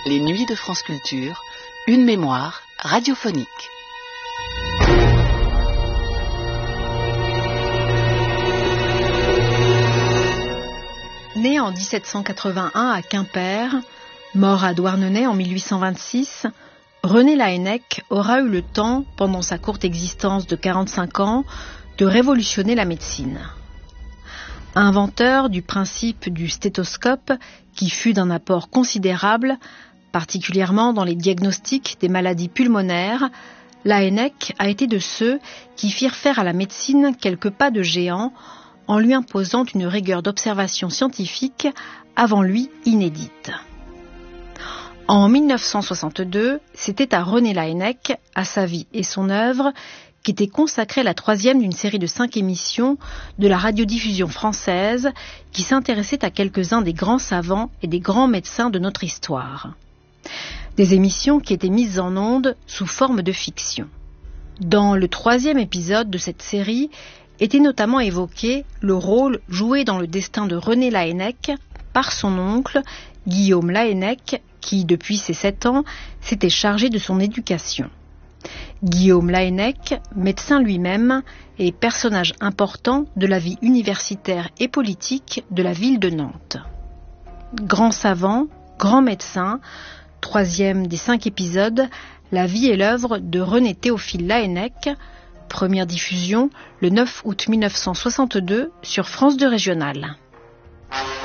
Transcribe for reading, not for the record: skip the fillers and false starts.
Les Nuits de France Culture, une mémoire radiophonique. Né en 1781 à Quimper, mort à Douarnenez en 1826, René Laennec aura eu le temps, pendant sa courte existence de 45 ans, de révolutionner la médecine. Inventeur du principe du stéthoscope, qui fut d'un apport considérable, particulièrement dans les diagnostics des maladies pulmonaires, Laennec a été de ceux qui firent faire à la médecine quelques pas de géant en lui imposant une rigueur d'observation scientifique avant lui inédite. En 1962, c'était à René Laennec, à sa vie et son œuvre, qu'était consacrée la troisième d'une série de 5 émissions de la radiodiffusion française qui s'intéressait à quelques-uns des grands savants et des grands médecins de notre histoire. Des émissions qui étaient mises en onde sous forme de fiction. Dans le 3e épisode de cette série était notamment évoqué le rôle joué dans le destin de René Laennec par son oncle, Guillaume Laennec, qui, depuis ses 7 ans, s'était chargé de son éducation. Guillaume Laennec, médecin lui-même, et personnage important de la vie universitaire et politique de la ville de Nantes. Grand savant, grand médecin, 3e des 5 épisodes, la vie et l'œuvre de René Théophile Laennec, première diffusion le 9 août 1962 sur France 2 Régionale.